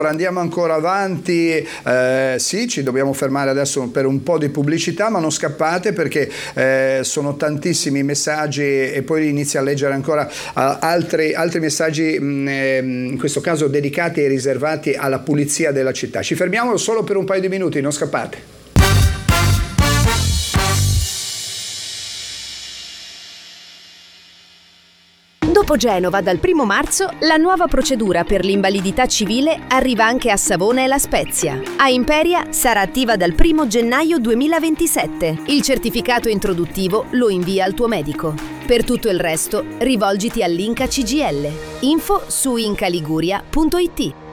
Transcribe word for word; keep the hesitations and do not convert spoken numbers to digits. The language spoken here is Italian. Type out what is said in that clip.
Andiamo ancora avanti, eh, sì, ci dobbiamo fermare adesso per un po' di pubblicità, ma non scappate perché eh, sono tantissimi messaggi e poi inizio a leggere ancora uh, altri, altri messaggi, mh, eh, in questo caso dedicati e riservati alla pulizia della città. Ci fermiamo solo per un paio di minuti, non scappate. Dopo Genova, dal primo marzo, la nuova procedura per l'invalidità civile arriva anche a Savona e La Spezia. A Imperia sarà attiva dal primo gennaio duemilaventisette. Il certificato introduttivo lo invia al tuo medico. Per tutto il resto, rivolgiti all'Inca C G I L. Info su incaliguria punto it.